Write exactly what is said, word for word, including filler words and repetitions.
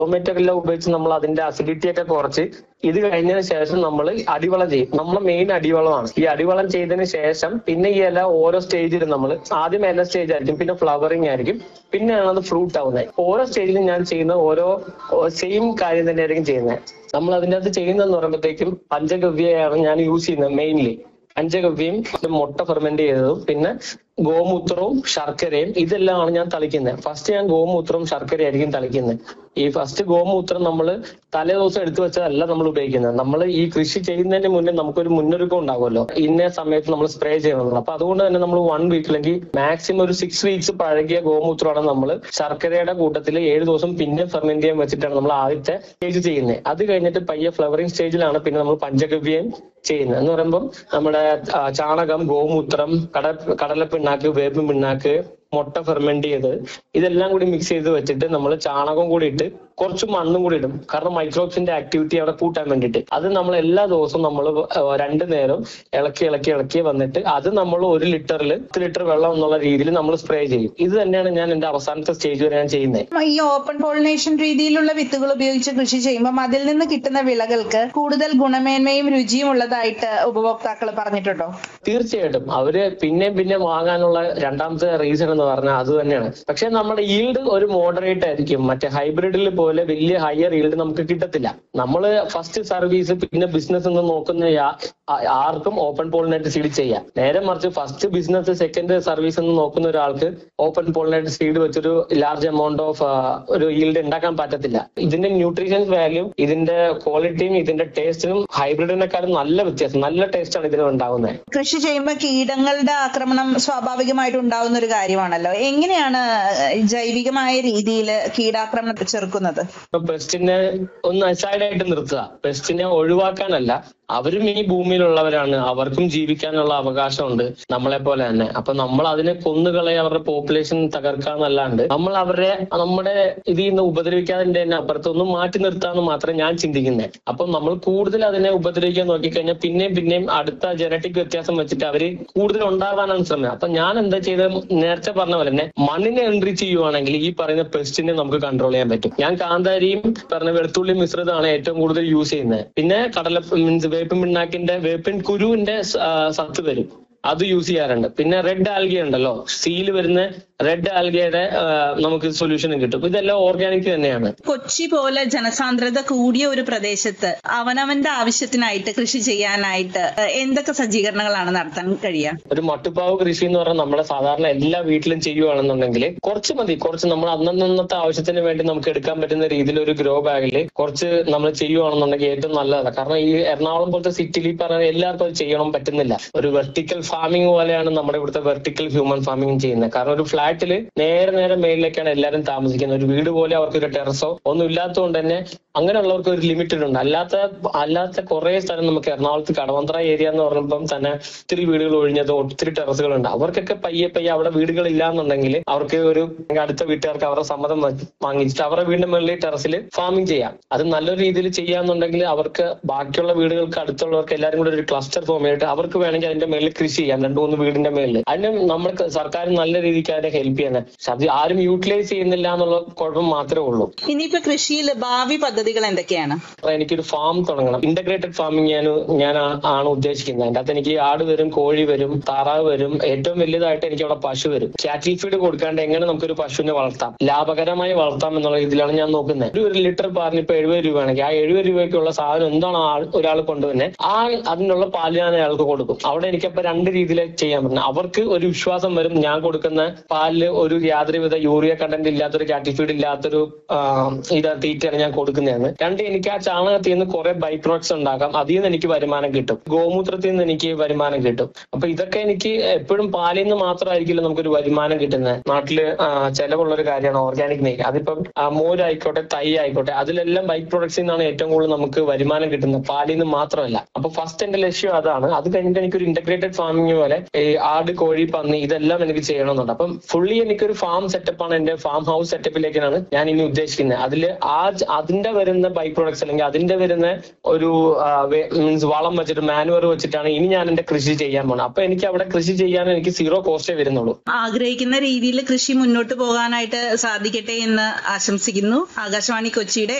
ടൊമാറ്റോക്കെല്ലാം ഉപയോഗിച്ച് നമ്മൾ അതിന്റെ അസിഡിറ്റി ഒക്കെ കുറച്ച് ഇത് കഴിഞ്ഞതിന് ശേഷം നമ്മൾ അടിവളം ചെയ്യും. നമ്മളെ മെയിൻ അടിവളമാണ്. ഈ അടിവളം ചെയ്തതിന് ശേഷം പിന്നെ ഈ ഇല ഓരോ സ്റ്റേജിലും നമ്മൾ ആദ്യം ഇല സ്റ്റേജ് ആയിരിക്കും, പിന്നെ ഫ്ലവറിങ് ആയിരിക്കും, പിന്നെയാണ് അത് ഫ്രൂട്ട് ആവുന്നത്. ഓരോ സ്റ്റേജിലും ഞാൻ ചെയ്യുന്ന ഓരോ സെയിം കാര്യം തന്നെയായിരിക്കും ചെയ്യുന്നത്. നമ്മൾ അതിൻ്റെ അകത്ത് ചെയ്യുന്നതെന്ന് പറയുമ്പോഴത്തേക്കും പഞ്ചഗവ്യയാണ് ഞാൻ യൂസ് ചെയ്യുന്നത് മെയിൻലി. പഞ്ചഗവ്യയും മുട്ട ഫെർമെന്റ് ചെയ്തതും പിന്നെ ഗോമൂത്രവും ശർക്കരയും ഇതെല്ലാമാണ് ഞാൻ തളിക്കുന്നത്. ഫസ്റ്റ് ഞാൻ ഗോമൂത്രവും ശർക്കരയായിരിക്കും തളിക്കുന്നത്. ഈ ഫസ്റ്റ് ഗോമൂത്രം നമ്മൾ തലേ ദിവസം എടുത്തു വെച്ചതല്ല നമ്മൾ ഉപയോഗിക്കുന്നത്. നമ്മൾ ഈ കൃഷി ചെയ്യുന്നതിന് മുന്നേ നമുക്കൊരു മുന്നൊരുക്കം ഉണ്ടാവുമല്ലോ, ഇന്ന സമയത്ത് നമ്മൾ സ്പ്രേ ചെയ്യണമെന്നുള്ളത്. അപ്പൊ അതുകൊണ്ട് തന്നെ നമ്മൾ വൺ വീക്ക് അല്ലെങ്കിൽ മാക്സിമം ഒരു സിക്സ് വീക്സ് പഴകിയ ഗോമൂത്രമാണ് നമ്മൾ ശർക്കരയുടെ കൂട്ടത്തിൽ ഏഴ് ദിവസം പിന്നെ ഫെർമെന്റ് ചെയ്യാൻ വെച്ചിട്ടാണ് നമ്മൾ ആദ്യത്തെ സ്റ്റേജ് ചെയ്യുന്നത്. അത് കഴിഞ്ഞിട്ട് പയ്യെ ഫ്ലവറിംഗ് സ്റ്റേജിലാണ് പിന്നെ നമ്മൾ പഞ്ചഗവ്യം ചെയ്യുന്നത്. എന്ന് പറയുമ്പോൾ നമ്മുടെ ചാണകം, ഗോമൂത്രം, കട കടലപ്പിണ്ണാക്ക്, വേപ്പിൻ പിണ്ണാക്ക്, മുട്ട ഫെർമെന്റ് ചെയ്ത് ഇതെല്ലാം കൂടി മിക്സ് ചെയ്ത് വെച്ചിട്ട് നമ്മൾ ചാണകം കൂടി ഇട്ട് കുറച്ച് മണ്ണും കൂടി ഇടും. കാരണം മൈക്രോബ്സിന്റെ ആക്ടിവിറ്റി അവിടെ കൂട്ടാൻ വേണ്ടിയിട്ട്. അത് നമ്മൾ എല്ലാ ദിവസവും നമ്മൾ രണ്ടു നേരം ഇളക്കി ഇളക്കി ഇളക്കി വന്നിട്ട് അത് നമ്മൾ ഒരു ലിറ്ററിൽ പത്ത് ലിറ്റർ വെള്ളം എന്നുള്ള രീതിയിൽ നമ്മൾ സ്പ്രേ ചെയ്യും. ഇത് തന്നെയാണ് ഞാൻ എന്റെ അവസാനത്തെ സ്റ്റേജ് വരെ ഞാൻ ചെയ്യുന്നത്. ഈ ഓപ്പൺ പോളിനേഷൻ രീതിയിലുള്ള വിത്തുകൾ ഉപയോഗിച്ച് കൃഷി ചെയ്യുമ്പോൾ അതിൽ നിന്ന് കിട്ടുന്ന വിളകൾക്ക് കൂടുതൽ ഗുണമേന്മയും രുചിയും ഉള്ളതായിട്ട് ഉപഭോക്താക്കൾ പറഞ്ഞിട്ടുണ്ടോ? തീർച്ചയായിട്ടും. അവര് പിന്നെയും പിന്നെ വാങ്ങാനുള്ള രണ്ടാമത്തെ റീസൺ എന്ന് പറഞ്ഞാൽ അത് തന്നെയാണ്. പക്ഷെ നമ്മുടെ ഈൽഡ് ഒരു മോഡറേറ്റ് ആയിരിക്കും. മറ്റേ ഹൈബ്രിഡിൽ പോലെ വലിയ ഹയർ ഈൽഡ് നമുക്ക് കിട്ടത്തില്ല. നമ്മൾ ഫസ്റ്റ് സർവീസ് പിന്നെ ബിസിനസ് എന്ന് നോക്കുന്ന ആർക്കും ഓപ്പൺ പോളിനേറ്റ് സീഡ് ചെയ്യാം. നേരെ മറിച്ച് ഫസ്റ്റ് ബിസിനസ് സെക്കൻഡ് സർവീസ് എന്ന് നോക്കുന്ന ഒരാൾക്ക് ഓപ്പൺ പോളിനേറ്റ് സീഡ് വെച്ചൊരു ലാർജ് എമൗണ്ട് ഓഫ് ഒരു ഈൽഡ് ഉണ്ടാക്കാൻ പറ്റത്തില്ല. ഇതിന്റെ ന്യൂട്രീഷൻ വാല്യൂ, ഇതിന്റെ ക്വാളിറ്റിയും ഇതിന്റെ ടേസ്റ്റിനും ഹൈബ്രിഡിനെക്കാളും നല്ല വ്യത്യാസം, നല്ല ടേസ്റ്റ് ആണ് ഇതിന് ഉണ്ടാകുന്നത്. കൃഷി ചെയ്യുമ്പോൾ കീടങ്ങളുടെ ആക്രമണം സ്വാഭാവികമായിട്ട് ഉണ്ടാവുന്ന ഒരു കാര്യമാണല്ലോ. എങ്ങനെയാണ് ജൈവികമായ രീതിയിൽ കീടാക്രമണം ചെറുക്കുന്നത്? പെസ്റ്റിനെ ഒന്ന് അസൈഡായിട്ട് നിർത്തുക. പെസ്റ്റിനെ ഒഴിവാക്കാനല്ല, അവരും ഈ ഭൂമിയിലുള്ളവരാണ്, അവർക്കും ജീവിക്കാനുള്ള അവകാശമുണ്ട് നമ്മളെ പോലെ തന്നെ. അപ്പൊ നമ്മൾ അതിനെ കൊന്നുകളെ അവരുടെ പോപ്പുലേഷൻ തകർക്കാന്നല്ലാണ്ട് നമ്മൾ അവരെ നമ്മുടെ ഇതിൽ നിന്ന് ഉപദ്രവിക്കാതിന്റെ തന്നെ അപ്പുറത്തൊന്നും മാറ്റി നിർത്താന്ന് മാത്രമേ ഞാൻ ചിന്തിക്കുന്നത്. അപ്പൊ നമ്മൾ കൂടുതൽ അതിനെ ഉപദ്രവിക്കാൻ നോക്കിക്കഴിഞ്ഞാൽ പിന്നെയും പിന്നെയും അടുത്ത ജനറ്റിക് വ്യത്യാസം വെച്ചിട്ട് അവര് കൂടുതൽ ഉണ്ടാകാനാണ് ശ്രമം. അപ്പൊ ഞാൻ എന്താ ചെയ്തത്, നേരത്തെ പറഞ്ഞ പോലെ തന്നെ മണ്ണിനെ എൻട്രി ചെയ്യുവാണെങ്കിൽ ഈ പറയുന്ന പെസ്റ്റിനെ നമുക്ക് കൺട്രോൾ ചെയ്യാൻ പറ്റും. ഞാൻ കാന്താരിയും പറഞ്ഞ വെളുത്തുള്ളി മിശ്രിതമാണ് ഏറ്റവും കൂടുതൽ യൂസ് ചെയ്യുന്നത്. പിന്നെ കടല മീൻസ് വേപ്പിൻ പിണ്ണാക്കിന്റെ വേപ്പിൻ കുരുവിന്റെ സത്ത് വരും, അത് യൂസ് ചെയ്യാറുണ്ട്. പിന്നെ റെഡ് ആൽഗ ഉണ്ടല്ലോ, സീല് വരുന്ന റെഡ് ആൽഗയുടെ നമുക്ക് സൊല്യൂഷനും കിട്ടും. ഇതെല്ലാം ഓർഗാനിക് തന്നെയാണ്. കൊച്ചി പോലെ ജനസാന്ദ്രത കൂടിയ ഒരു പ്രദേശത്ത് അവനവന്റെ ആവശ്യത്തിനായിട്ട് കൃഷി ചെയ്യാനായിട്ട് എന്തൊക്കെ സജ്ജീകരണങ്ങളാണ് നടത്താൻ കഴിയുക? ഒരു മട്ടുപ്പാവ് കൃഷി എന്ന് പറഞ്ഞാൽ നമ്മളെ സാധാരണ എല്ലാ വീട്ടിലും ചെയ്യുവാണെന്നുണ്ടെങ്കിൽ കുറച്ച് മതി. കുറച്ച് നമ്മൾ അന്നന്നത്തെ ആവശ്യത്തിന് വേണ്ടി നമുക്ക് എടുക്കാൻ പറ്റുന്ന രീതിയിൽ ഒരു ഗ്രോ ബാഗിൽ കുറച്ച് നമ്മൾ ചെയ്യുവാണെന്നുണ്ടെങ്കിൽ ഏറ്റവും നല്ലതാണ്. കാരണം ഈ എറണാകുളം പോലത്തെ സിറ്റിയിൽ ഈ പറഞ്ഞ എല്ലാവർക്കും അത് ചെയ്യണം പറ്റുന്നില്ല. ഒരു വെർട്ടിക്കൽ ഫാമിംഗ് പോലെയാണ് നമ്മുടെ ഇവിടുത്തെ വെർട്ടിക്കൽ ഹ്യൂമൻ ഫാമിംഗ് ചെയ്യുന്നത്. കാരണം ഒരു ഫ്ലാറ്റിൽ നേരെ നേരെ മേളിലേക്കാണ് എല്ലാവരും താമസിക്കുന്നത്. ഒരു വീട് പോലെ അവർക്ക് ഒരു ടെറസോ ഒന്നും ഇല്ലാത്തതുകൊണ്ട് തന്നെ അങ്ങനെയുള്ളവർക്ക് ഒരു ലിമിറ്റഡ് ഉണ്ട്. അല്ലാത്ത അല്ലാത്ത കുറെ സ്ഥലം നമുക്ക് എറണാകുളത്ത് കടവന്ത്ര ഏരിയ എന്ന് പറയുമ്പം തന്നെ ഒത്തിരി വീടുകൾ ഒഴിഞ്ഞത്, ഒത്തിരി ടെറസുകളുണ്ട്. അവർക്കൊക്കെ പയ്യെ പയ്യെ അവിടെ വീടുകൾ ഇല്ലാന്നുണ്ടെങ്കിൽ അവർക്ക് ഒരു അടുത്ത വീട്ടുകാർക്ക് അവരുടെ സമ്മതം വാങ്ങിച്ചിട്ട് അവരുടെ വീടിന്റെ മുകളിൽ ടെറസിൽ ഫാമിംഗ് ചെയ്യാം. അത് നല്ലൊരു രീതിയിൽ ചെയ്യാന്നുണ്ടെങ്കിൽ അവർക്ക് ബാക്കിയുള്ള വീടുകൾക്ക് അടുത്തുള്ളവർക്ക് എല്ലാവരും കൂടെ ഒരു ക്ലസ്റ്റർ ഫോം ചെയ്തിട്ട് അവർക്ക് വേണമെങ്കിൽ അതിന്റെ മേളിൽ കൃഷി ചെയ്യാം, രണ്ടു മൂന്ന് വീടിന്റെ മേളിൽ. അതിന് നമ്മൾക്ക് സർക്കാർ നല്ല രീതിക്ക് അതിനെ ഹെൽപ്പ് ചെയ്യുന്നത്. അത് ആരും യൂട്ടിലൈസ് ചെയ്യുന്നില്ല എന്നുള്ള കുഴപ്പം മാത്രമേ ഉള്ളൂ. ഇനിയിപ്പോ കൃഷിയിൽ ഭാവി പദ്ധതികൾ എന്തൊക്കെയാണ്? എനിക്കൊരു ഫാം തുടങ്ങണം. ഇന്റഗ്രേറ്റഡ് ഫാമിംഗ് ഞാൻ ഞാൻ ആണ് ഉദ്ദേശിക്കുന്നത്. അതിന്റെ അകത്ത് എനിക്ക് ആട് വരും, കോഴി വരും, താറാവ് വരും, ഏറ്റവും വലിയതായിട്ട് എനിക്ക് അവിടെ പശു വരും. കാറ്റിൽ ഫീഡ് കൊടുക്കാണ്ട് എങ്ങനെ നമുക്കൊരു പശുവിനെ വളർത്താം, ലാഭകരമായി വളർത്താം എന്നുള്ള രീതിയിലാണ് ഞാൻ നോക്കുന്നത്. ഒരു ലിറ്റർ പാലിന് ഇപ്പൊ എഴുപത് രൂപയാണെങ്കിൽ ആ എഴുപത് രൂപയ്ക്കുള്ള സാധനം എന്താണ് ഒരാൾ കൊണ്ടുവരുന്നത്, ആ അതിനുള്ള പാല് ഞാൻ അയാൾക്ക് കൊടുക്കും. അവിടെ എനിക്കപ്പോ രണ്ട് രീതിയിൽ ചെയ്യാൻ പറ്റുന്നത്. അവർക്ക് ഒരു വിശ്വാസം വരും, ഞാൻ കൊടുക്കുന്ന പാലില് ഒരു യാതൊരുവിധ യൂറിയ കണ്ടന്റ് ഇല്ലാത്തൊരു കാറ്റിൽ ഫീഡ് ഇല്ലാത്തൊരു ഇത് തീറ്റയാണ് ഞാൻ കൊടുക്കുന്നതെന്ന്. രണ്ട്, എനിക്ക് ആ ചാണകത്തിൽ നിന്ന് കുറെ ബൈ പ്രോഡക്ട്സ് ഉണ്ടാക്കാം, അതിൽ നിന്ന് എനിക്ക് വരുമാനം കിട്ടും. ഗോമൂത്രത്തിൽ നിന്ന് എനിക്ക് വരുമാനം കിട്ടും. അപ്പൊ ഇതൊക്കെ എനിക്ക് എപ്പോഴും പാലിൽ നിന്ന് മാത്രമായിരിക്കില്ല നമുക്കൊരു വരുമാനം കിട്ടുന്നത്. നാട്ടില് ചെലവുള്ളൊരു കാര്യമാണ് ഓർഗാനിക് നെയ്യ്. അതിപ്പം മോരായിക്കോട്ടെ, തൈ ആയിക്കോട്ടെ, അതിലെല്ലാം ബൈ പ്രോഡക്ട്സിൽ നിന്നാണ് ഏറ്റവും കൂടുതൽ നമുക്ക് വരുമാനം കിട്ടുന്നത്, പാലിൽ നിന്ന് മാത്രമല്ല. അപ്പൊ ഫസ്റ്റ് എന്റെ ലക്ഷ്യം അതാണ്. അത് കഴിഞ്ഞിട്ട് എനിക്കൊരു ഇന്റഗ്രേറ്റഡ് ഫാമിംഗ് പോലെ ഈ ആട്, കോഴി, പന്നി ഇതെല്ലാം എനിക്ക് ചെയ്യണമെന്നുണ്ട്. അപ്പം ഫുള്ളി എനിക്കൊരു ഫാം സെറ്റപ്പാണ്, എന്റെ ഫാം ഹൗസ് സെറ്റപ്പിലേക്കാണ് ഞാൻ ഇനി ഉദ്ദേശിക്കുന്നത്. അതിൽ ആ അതിന്റെ വരുന്ന ബൈ പ്രൊഡക്ട്സ് അല്ലെങ്കിൽ അതിന്റെ വരുന്ന ഒരു മീൻസ് വളം വെച്ചിട്ട് മാനുവർ വെച്ചിട്ടാണ് ഇനി ഞാൻ എന്റെ കൃഷി ചെയ്യാൻ പോണത്. അപ്പൊ എനിക്ക് അവിടെ കൃഷി ചെയ്യാൻ എനിക്ക് സീറോ കോസ്റ്റേ വരുന്നുള്ളൂ. ആഗ്രഹിക്കുന്ന രീതിയിൽ കൃഷി മുന്നോട്ട് പോകാനായിട്ട് സാധിക്കട്ടെ എന്ന് ആശംസിക്കുന്നു. ആകാശവാണി കൊച്ചിയുടെ